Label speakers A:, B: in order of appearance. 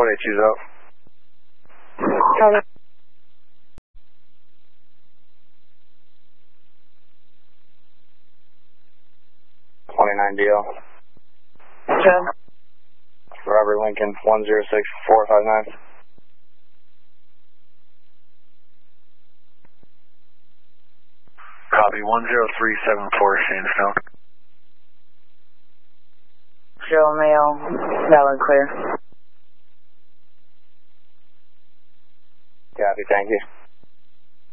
A: 4820's out.
B: Copy.
A: 29DL.
B: Joe.
A: Robert Lincoln 106459. Copy 10374 Sandstone.
B: Joe Mail, valid clear.
A: Copy, thank you.